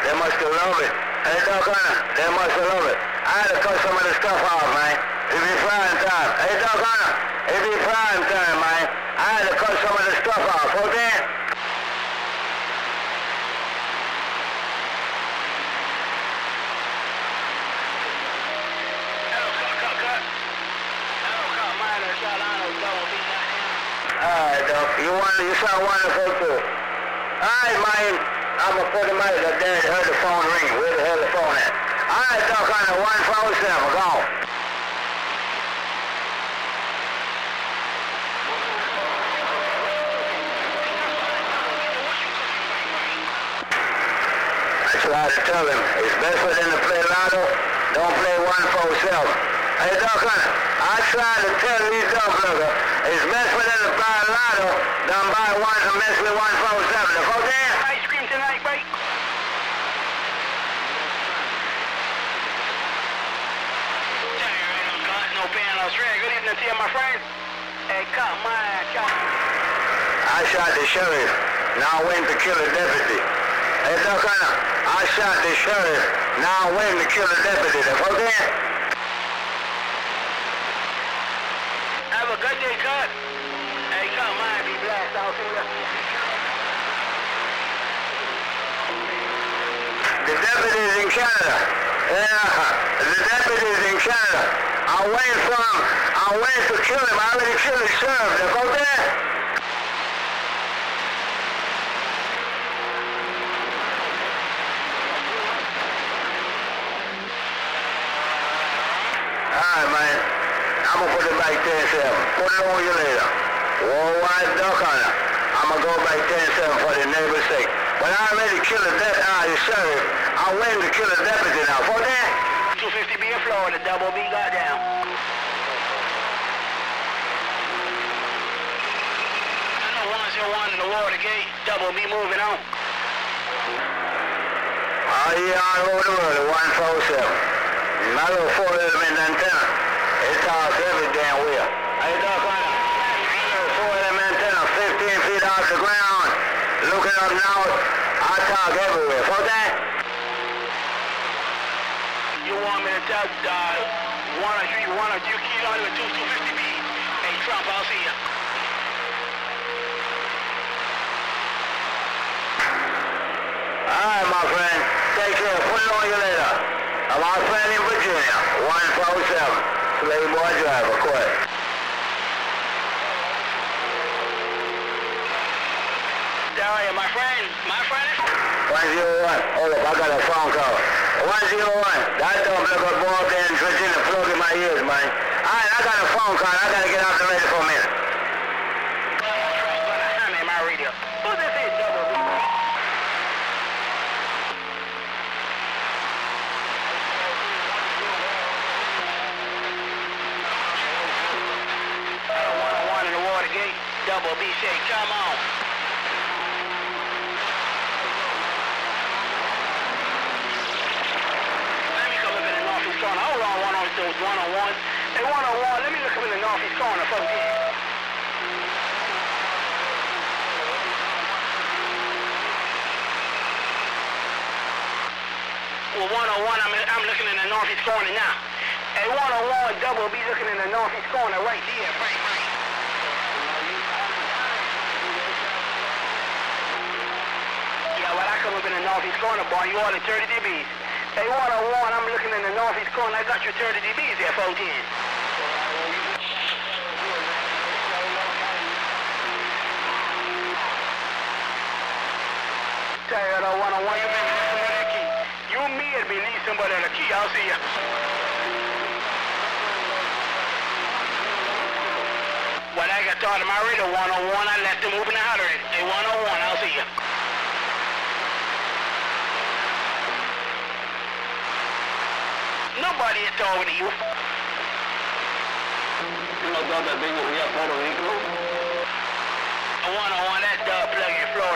They must have loved it. Hey, Doc Hunter, they must have loved it. I had to cut some of the stuff off, man. It be frying time. Hey, Doc Hunter, it be frying time, man. I had to cut some of the stuff off, okay? Alright, Doc. You sound wonderful, too. Alright, man. I'm going to put him out. That dad heard the phone ring. Where the hell the phone at? Alright, Doc Hunter, 147. Go. I tried to tell him, it's best for them to play lotto. Don't play 147. Hey, Doc Hunter, I tried to tell these dumb bloggers, it's best for them to buy a lotto than buy one to mess with 147. The fuck there? Ice cream tonight, right? No pianos, right? Good evening to you, my friend. Hey, come on, come. I shot the sheriff. Now I'm waiting to kill the deputy. Hey, Doc Hunter, I shot the sheriff. Now I'm waiting to kill the deputy. The fuck there? Have a good day, cut. Hey, come on, be blessed. I'll see you. The deputy's in Canada. Yeah, the deputy's in Canada. I'm waiting to kill him. I already killed the sheriff. The fuck there? Alright, man. I'm gonna put it back 10-7. Put it on you later. Worldwide Doc Hunter. I'm gonna go back 10-7 for the neighbor's sake. But I already killed the sheriff. I'm waiting to kill the deputy now. For that? 250B in Florida, double B got down. I know 101 in the Watergate, double B moving on. Oh, yeah, all over the world, 147. My little 4-element antenna. It talks every damn wheel. Hey, Doc Hunter. My little 4-element antenna, 15 feet off the ground. Looking up now, I talk everywhere. For that? You want me to tell one or two keys on the 250B? Hey, Trump, I'll see you. All right, my friend. Take care. Put it on you later. I'm our friend in Virginia, 147. Playboy driver, quick. How are you, my friend? My friend? 101. Hold up, I got a phone call. 101. That dumb little boy up there in Virginia plugging my ears, man. All right, I got a phone call. I got to get out the radio for a minute. I'm in my radio. Who this is, double B? In the Watergate, double B say, come on. Let me come up in the northeast corner. Hold on, those 101. Hey, 101, let me look up in the northeast corner, folks. Well, 101, I'm looking in the northeast corner now. Hey, 101, double B looking in the northeast corner right there, right. Yeah, well, I come up in the northeast corner, boy. You ordered 30 dBs. Hey, 101, I'm looking in the northeast corner. I got your 30 dBs there, 14. Tell you that 101, you may need somebody at the key. You and me and me need somebody at the key. I'll see ya. When I got started my radio 101, I left them moving the holler. Hey, 101, I'll see ya. Nobody is talking to you. You know about that big we got Puerto Rico? 101, that